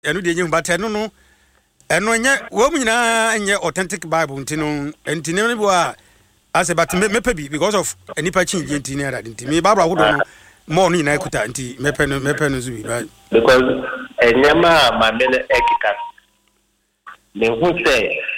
enu de nyi but enu nye wo nyina nye authentic Bible ntino ntine ne bo a ase but mepe bi because of enipa chinje ntine ara ntime Bible awodo no mo no nyina ekuta nti mepe no zu bi because enyama ma me ekika me hu say